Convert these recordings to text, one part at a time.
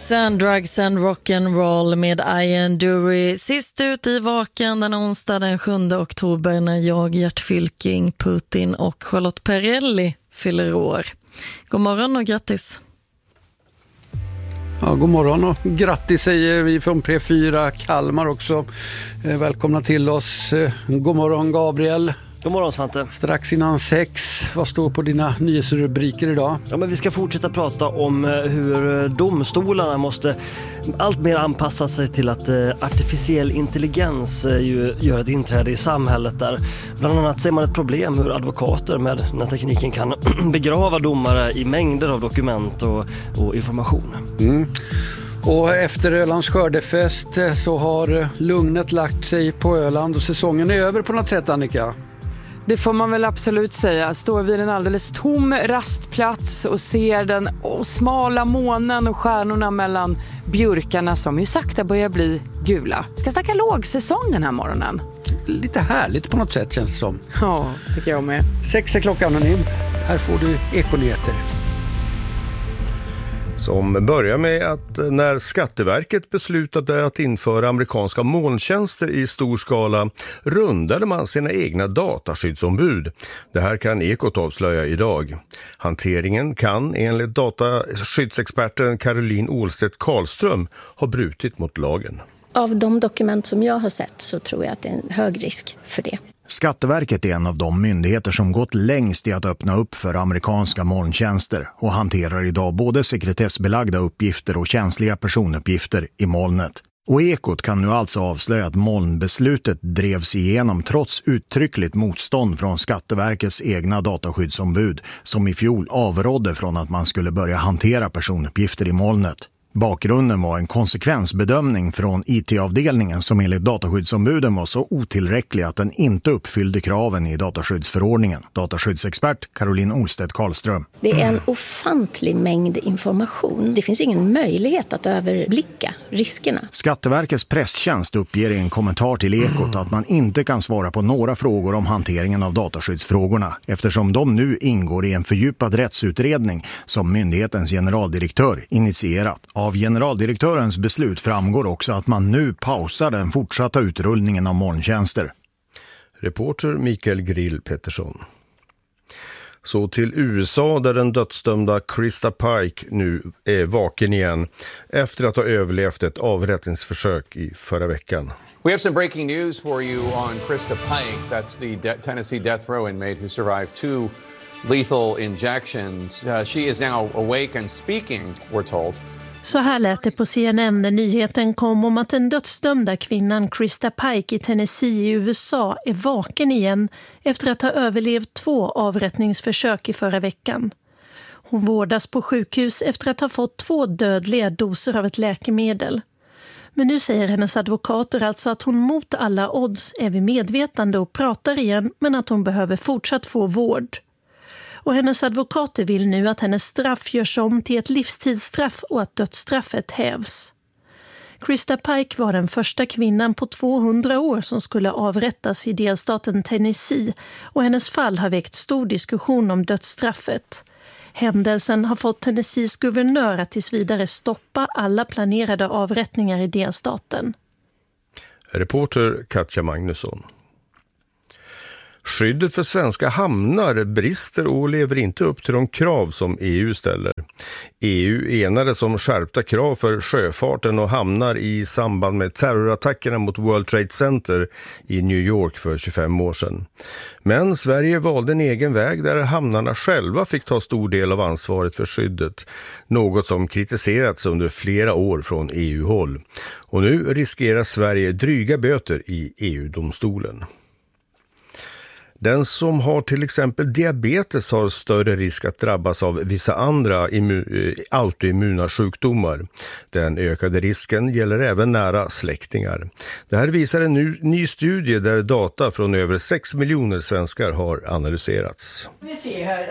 Sex and drugs and rock'n'roll med Ian Dury. Sist ut i Vaken den onsdag den 7 oktober när jag, Gert Fylking, Putin och Charlotte Perrelli fyller år. God morgon och grattis. Ja, god morgon och grattis säger vi från P4 Kalmar också. Välkomna till oss. God morgon Gabriel. God morgon Svante. Strax innan 6. Vad står på dina nyhetsrubriker idag? Ja, men vi ska fortsätta prata om hur domstolarna måste allt mer anpassa sig till att artificiell intelligens gör ett inträde i samhället där. Bland annat ser man ett problem hur advokater med den här tekniken kan begrava domare i mängder av dokument och information. Och efter Ölands skördefest så har lugnet lagt sig på Öland och säsongen är över på något sätt, Annika. Det får man väl absolut säga. Står vid en alldeles tom rastplats och ser den smala månen och stjärnorna mellan björkarna som ju sakta börjar bli gula. Ska snacka lågsäsong den här morgonen. Lite härligt på något sätt känns det som. Ja, tycker jag med. 6 är klockan och här får du Ekonyheter. Som börjar med att när Skatteverket beslutade att införa amerikanska molntjänster i stor skala rundade man sina egna dataskyddsombud. Det här kan Ekot avslöja idag. Hanteringen kan enligt dataskyddsexperten Caroline Ålstedt Karlström ha brutit mot lagen. Av de dokument som jag har sett så tror jag att det är en hög risk för det. Skatteverket är en av de myndigheter som gått längst i att öppna upp för amerikanska molntjänster och hanterar idag både sekretessbelagda uppgifter och känsliga personuppgifter i molnet. Och Ekot kan nu alltså avslöja att molnbeslutet drevs igenom trots uttryckligt motstånd från Skatteverkets egna dataskyddsombud som i fjol avrådde från att man skulle börja hantera personuppgifter i molnet. Bakgrunden var en konsekvensbedömning från IT-avdelningen som enligt dataskyddsombuden var så otillräcklig att den inte uppfyllde kraven i dataskyddsförordningen. Dataskyddsexpert Caroline Ålstedt Karlström. Det är en ofantlig mängd information. Det finns ingen möjlighet att överblicka riskerna. Skatteverkets presstjänst uppger i en kommentar till Ekot att man inte kan svara på några frågor om hanteringen av dataskyddsfrågorna eftersom de nu ingår i en fördjupad rättsutredning som myndighetens generaldirektör initierat. Av generaldirektörens beslut framgår också att man nu pausar den fortsatta utrullningen av molntjänster. Reporter Mikael Grill Pettersson. Så till USA där den dödsdömda Krista Pike nu är vaken igen efter att ha överlevt ett avrättningsförsök i förra veckan. We have some breaking news for you on Krista Pike. That's the Tennessee death row inmate who survived 2 lethal injections. She is now awake and speaking, we're told. Så här lät det på CNN när nyheten kom om att den dödsdömda kvinnan Krista Pike i Tennessee i USA är vaken igen efter att ha överlevt 2 avrättningsförsök i förra veckan. Hon vårdas på sjukhus efter att ha fått 2 dödliga doser av ett läkemedel. Men nu säger hennes advokater alltså att hon mot alla odds är vid medvetande och pratar igen men att hon behöver fortsatt få vård. Och hennes advokater vill nu att hennes straff görs om till ett livstidsstraff och att dödsstraffet hävs. Krista Pike var den första kvinnan på 200 år som skulle avrättas i delstaten Tennessee och hennes fall har väckt stor diskussion om dödsstraffet. Händelsen har fått Tennessees guvernör att tills vidare stoppa alla planerade avrättningar i delstaten. Reporter Katja Magnusson. Skyddet för svenska hamnar brister och lever inte upp till de krav som EU ställer. EU enades om skärpta krav för sjöfarten och hamnar i samband med terrorattackerna mot World Trade Center i New York för 25 år sedan. Men Sverige valde en egen väg där hamnarna själva fick ta stor del av ansvaret för skyddet. Något som kritiserats under flera år från EU-håll. Och nu riskerar Sverige dryga böter i EU-domstolen. Den som har till exempel diabetes har större risk att drabbas av vissa andra autoimmuna sjukdomar. Den ökade risken gäller även nära släktingar. Det här visar en ny studie där data från över 6 miljoner svenskar har analyserats. Vi ser här.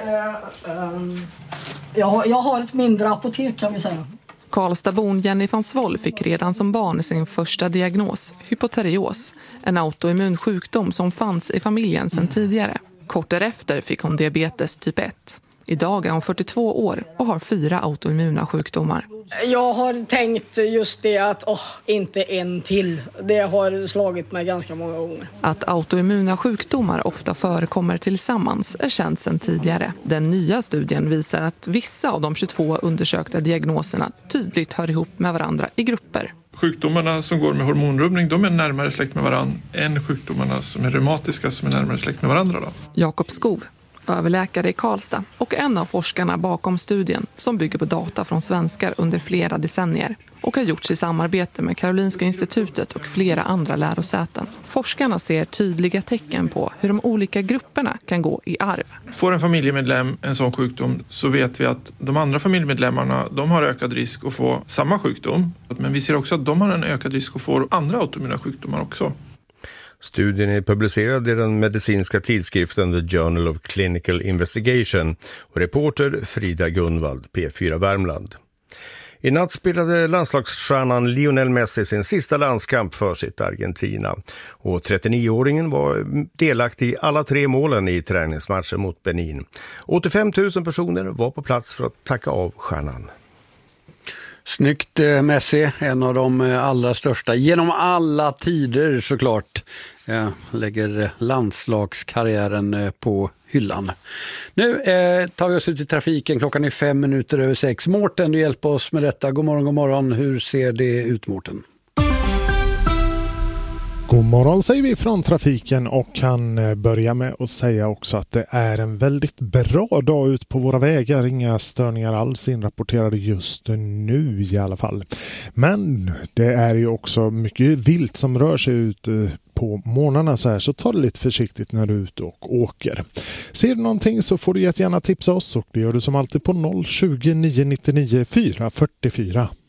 Jag har ett mindre apotek kan vi säga. Karlstadbon Jenny van Svoll fick redan som barn sin första diagnos, hypoterios, en autoimmun sjukdom som fanns i familjen sedan tidigare. Kort därefter fick hon diabetes typ 1. Idag är hon 42 år och har 4 autoimmuna sjukdomar. Jag har tänkt just det att inte en till. Det har slagit mig ganska många gånger. Att autoimmuna sjukdomar ofta förekommer tillsammans är känt sedan tidigare. Den nya studien visar att vissa av de 22 undersökta diagnoserna tydligt hör ihop med varandra i grupper. Sjukdomarna som går med hormonrubbning, de är närmare släkt med varandra än sjukdomarna som är reumatiska som är närmare släkt med varandra. Jakob Skov, överläkare i Karlstad och en av forskarna bakom studien som bygger på data från svenskar under flera decennier och har gjorts i samarbete med Karolinska institutet och flera andra lärosäten. Forskarna ser tydliga tecken på hur de olika grupperna kan gå i arv. Får en familjemedlem en sån sjukdom så vet vi att de andra familjemedlemmarna de har ökad risk att få samma sjukdom. Men vi ser också att de har en ökad risk att få andra autoimmuna sjukdomar också. Studien är publicerad i den medicinska tidskriften The Journal of Clinical Investigation och reporter Frida Gunvald, P4 Värmland. I natt spelade landslagsstjärnan Lionel Messi sin sista landskamp för sitt Argentina och 39-åringen var delaktig i alla 3 målen i träningsmatchen mot Benin. 85 000 personer var på plats för att tacka av stjärnan. Snyggt Messi, en av de allra största genom alla tider såklart. Jag lägger landslagskarriären på hyllan. Nu tar vi oss ut i trafiken, klockan är 6:05. Mårten, du hjälper oss med detta. God morgon. Hur ser det ut, Mårten? God morgon säger vi från trafiken och kan börja med att säga också att det är en väldigt bra dag ut på våra vägar. Inga störningar alls inrapporterade just nu i alla fall. Men det är ju också mycket vilt som rör sig ut på morgnarna så här, så ta det lite försiktigt när du är ute och åker. Ser du någonting så får du jättegärna tipsa oss och det gör du som alltid på 020 999 444.